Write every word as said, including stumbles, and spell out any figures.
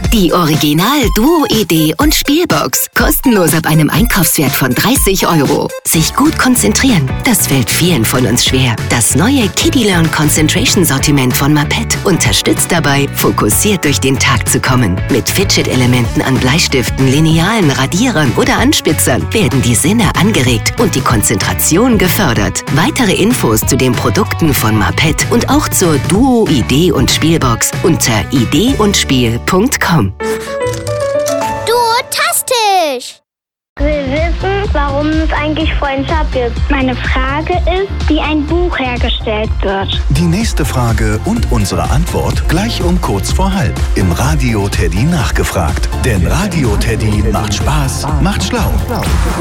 Die Original Duo Idee und Spielbox. Kostenlos ab einem Einkaufswert von dreißig Euro. Sich gut konzentrieren, das fällt vielen von uns schwer. Das neue Kiddie Learn Concentration Sortiment von Maped unterstützt dabei, fokussiert durch den Tag zu kommen. Mit Fidget-Elementen an Bleistiften, Linealen, Radierern oder Anspitzern werden die Sinne angeregt und die Konzentration gefördert. Weitere Infos zu den Produkten von Maped und auch zur Duo Idee und Spielbox unter idee und spiel punkt com. Duotastisch! Ich will wissen, warum es eigentlich Freundschaft gibt. Meine Frage ist, wie ein Buch hergestellt wird. Die nächste Frage und unsere Antwort gleich um kurz vor halb im Radio Teddy nachgefragt. Denn Radio Teddy macht Spaß, macht schlau.